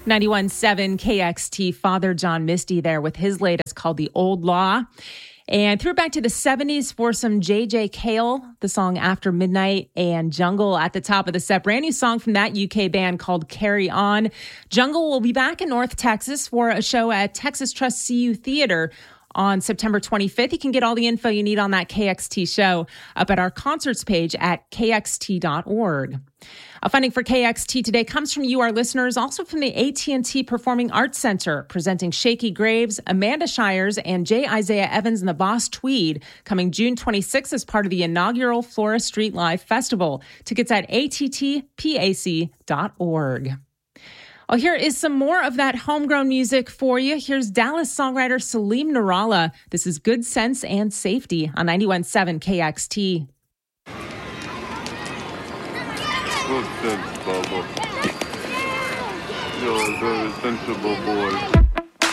91.7 KXT, Father John Misty there with his latest called The Old Law. And threw it back to the 70s for some J.J. Cale, the song After Midnight, and Jungle at the top of the set. Brand new song from that UK band called Carry On. Jungle will be back in North Texas for a show at Texas Trust CU Theater on September 25th. You can get all the info you need on that KXT show up at our concerts page at kxt.org. Funding for KXT today comes from you, our listeners, also from the AT&T Performing Arts Center, presenting Shaky Graves, Amanda Shires, and J. Isaiah Evans and the Boss Tweed, coming June 26th as part of the inaugural Flora Street Live Festival. Tickets at attpac.org. Well, here is some more of that homegrown music for you. Here's Dallas songwriter Salim Nurallah. This is Good Sense and Safety on 91.7 KXT. Good sense, Bubba. You're a very sensible boy.